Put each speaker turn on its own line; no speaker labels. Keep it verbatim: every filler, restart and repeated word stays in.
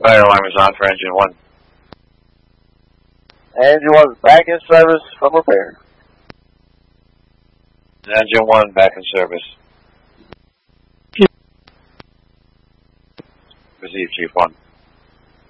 Fire alarm is on for engine one.
Engine one back in service from repair.
Engine one back in service. Receive, Chief one.